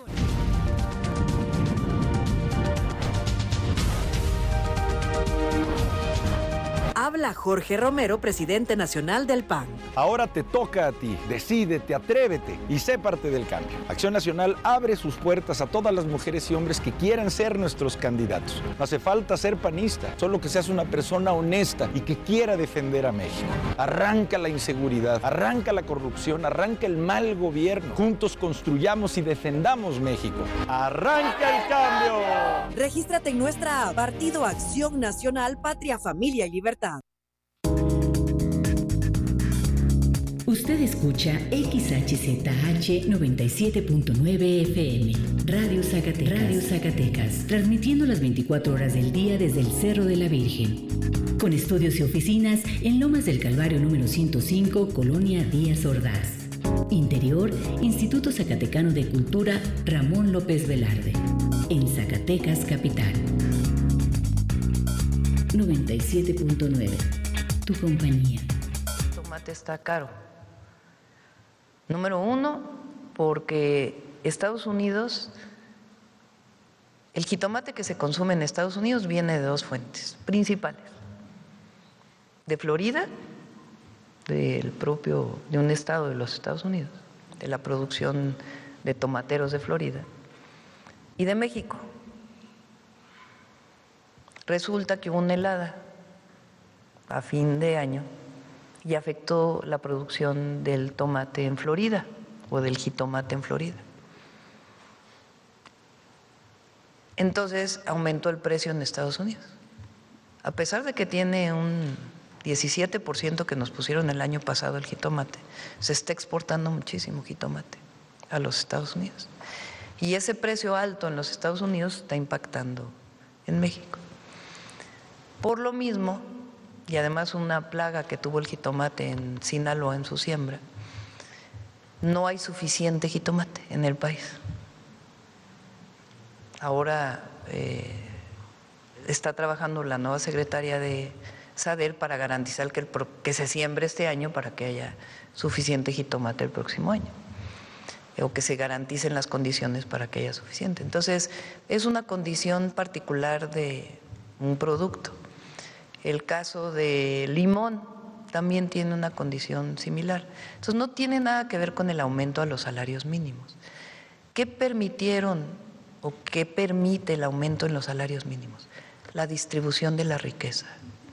Habla Jorge Romero, presidente nacional del PAN. Ahora te toca a ti. Decídete, atrévete y sé parte del cambio. Acción Nacional abre sus puertas a todas las mujeres y hombres que quieran ser nuestros candidatos. No hace falta ser panista, solo que seas una persona honesta y que quiera defender a México. Arranca la inseguridad, arranca la corrupción, arranca el mal gobierno. Juntos construyamos y defendamos México. ¡Arranca el cambio! Regístrate en nuestra app, Partido Acción Nacional, Patria, Familia y Libertad. Usted escucha XHZH 97.9 FM, Radio Zacatecas, transmitiendo las 24 horas del día desde el Cerro de la Virgen, con estudios y oficinas en Lomas del Calvario número 105, Colonia Díaz Ordaz. Interior, Instituto Zacatecano de Cultura Ramón López Velarde, en Zacatecas Capital. 97.9, tu compañía. El tomate está caro. Número uno, porque Estados Unidos, el jitomate que se consume en Estados Unidos viene de dos fuentes principales: de Florida, de un estado de los Estados Unidos, de la producción de tomateros de Florida y de México. Resulta que hubo una helada a fin de año y afectó la producción del tomate en Florida o del jitomate en Florida. Entonces aumentó el precio en Estados Unidos. A pesar de que tiene un 17% que nos pusieron el año pasado el jitomate, se está exportando muchísimo jitomate a los Estados Unidos. Y ese precio alto en los Estados Unidos está impactando en México. Por lo mismo, y además una plaga que tuvo el jitomate en Sinaloa en su siembra, no hay suficiente jitomate en el país. Ahora está trabajando la nueva secretaria de SADER para garantizar que se siembre este año para que haya suficiente jitomate el próximo año, o que se garanticen las condiciones para que haya suficiente. Entonces, es una condición particular de un producto. El caso de limón también tiene una condición similar. Entonces, no tiene nada que ver con el aumento a los salarios mínimos. ¿Qué permitieron o qué permite el aumento en los salarios mínimos? La distribución de la riqueza.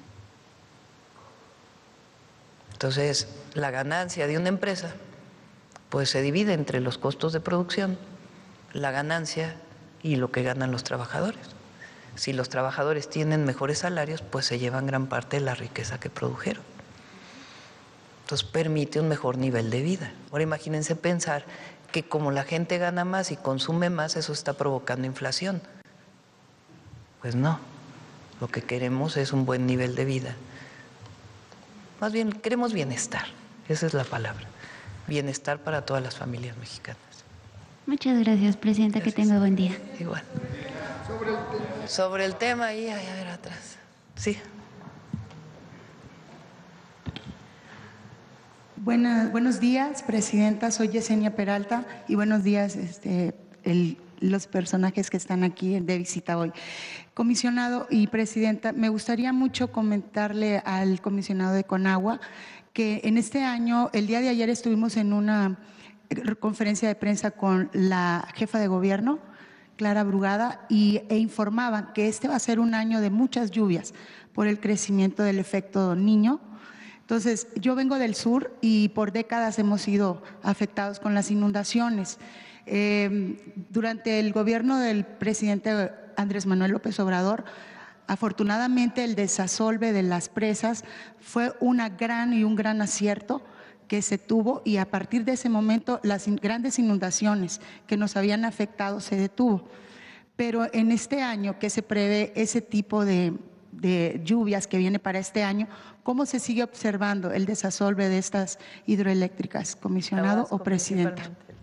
Entonces, la ganancia de una empresa pues se divide entre los costos de producción, la ganancia y lo que ganan los trabajadores. Si los trabajadores tienen mejores salarios, pues se llevan gran parte de la riqueza que produjeron. Entonces permite un mejor nivel de vida. Ahora imagínense pensar que como la gente gana más y consume más, eso está provocando inflación. Pues no, lo que queremos es un buen nivel de vida. Más bien, queremos bienestar, esa es la palabra. Bienestar para todas las familias mexicanas. Muchas gracias, Presidenta. Gracias. Que tenga buen día. Igual. Sobre el tema, ahí, a ver atrás. Sí. Buenos días, Presidenta. Soy Yesenia Peralta y buenos días los personajes que están aquí de visita hoy. Comisionado y Presidenta, me gustaría mucho comentarle al comisionado de Conagua que en este año, el día de ayer estuvimos en una conferencia de prensa con la jefa de gobierno, Clara Brugada, e informaban que este va a ser un año de muchas lluvias por el crecimiento del efecto Niño. Entonces, yo vengo del sur y por décadas hemos sido afectados con las inundaciones. Durante el gobierno del presidente Andrés Manuel López Obrador, afortunadamente el desasolve de las presas fue un gran acierto que se tuvo, y a partir de ese momento las grandes inundaciones que nos habían afectado se detuvo. Pero en este año que se prevé ese tipo de lluvias que viene para este año, ¿cómo se sigue observando el desasolve de estas hidroeléctricas, comisionado o presidenta?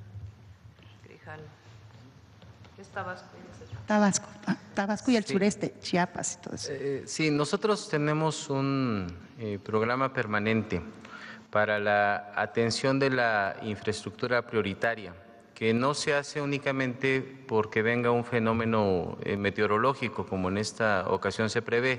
Tabasco y el sureste, Chiapas y todo eso. Sí, nosotros tenemos un programa permanente para la atención de la infraestructura prioritaria, que no se hace únicamente porque venga un fenómeno meteorológico, como en esta ocasión se prevé.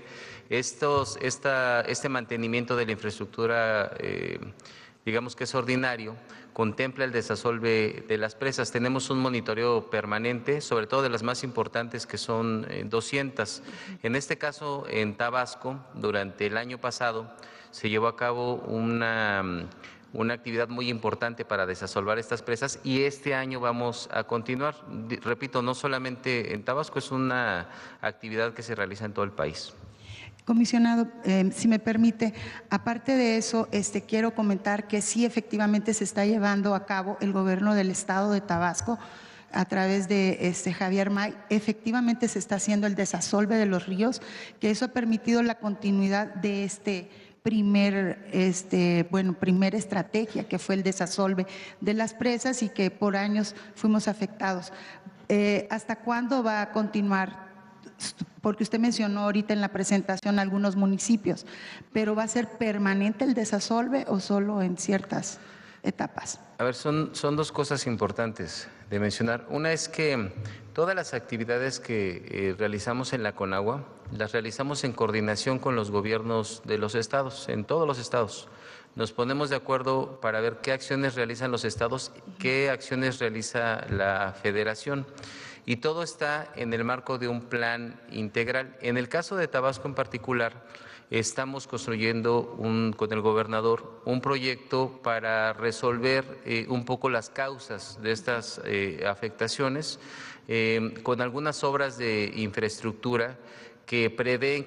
Este mantenimiento de la infraestructura, digamos que es ordinario, contempla el desasolve de las presas. Tenemos un monitoreo permanente, sobre todo de las más importantes, que son 200. En este caso, en Tabasco, durante el año pasado, se llevó a cabo una actividad muy importante para desasolvar estas presas, y este año vamos a continuar. Repito, no solamente en Tabasco, es una actividad que se realiza en todo el país. Comisionado, si me permite, aparte de eso, quiero comentar que sí, efectivamente se está llevando a cabo el gobierno del estado de Tabasco a través de Javier May. Efectivamente se está haciendo el desasolve de los ríos, que eso ha permitido la continuidad de primera estrategia, que fue el desasolve de las presas y que por años fuimos afectados. ¿Hasta cuándo va a continuar? Porque usted mencionó ahorita en la presentación algunos municipios, pero ¿va a ser permanente el desasolve o solo en ciertas etapas? A ver, son dos cosas importantes de mencionar. Una es que todas las actividades que realizamos en la Conagua las realizamos en coordinación con los gobiernos de los estados, en todos los estados. nos ponemos de acuerdo para ver qué acciones realizan los estados, qué acciones realiza la federación. Y todo está en el marco de un plan integral. En el caso de Tabasco en particular, estamos construyendo con el gobernador un proyecto para resolver un poco las causas de estas afectaciones, con algunas obras de infraestructura que prevén